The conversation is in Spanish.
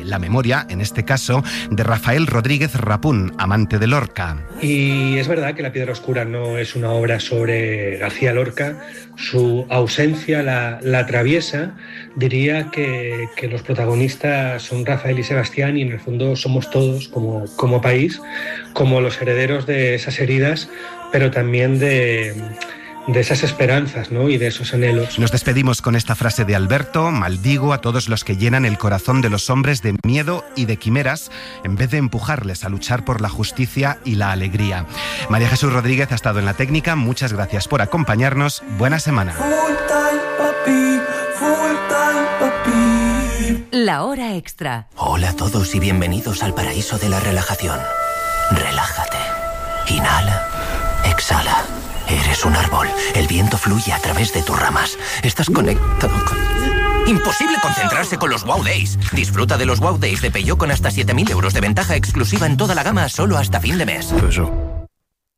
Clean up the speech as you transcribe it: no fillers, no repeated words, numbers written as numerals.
la memoria, en este caso, de Rafael Rodríguez Rapún, amante de Lorca. Y es verdad que La Piedra Oscura no es una obra sobre García Lorca. Su ausencia la atraviesa. Diría que los protagonistas son Rafael y Sebastián, y en el fondo somos todos como país, como los herederos de esas heridas, pero también de esas esperanzas, ¿no? Y de esos anhelos. Nos despedimos con esta frase de Alberto: maldigo a todos los que llenan el corazón de los hombres de miedo y de quimeras, en vez de empujarles a luchar por la justicia y la alegría. María Jesús Rodríguez ha estado en la técnica. Muchas gracias por acompañarnos. Buena semana. La hora extra. Hola a todos y bienvenidos al paraíso de la relajación. Relájate. Inhala. Exhala. Eres un árbol. El viento fluye a través de tus ramas. Estás conectado con... Imposible concentrarse con los Wow Days. Disfruta de los Wow Days de Peugeot con hasta 7.000 euros de ventaja exclusiva en toda la gama solo hasta fin de mes. Peugeot.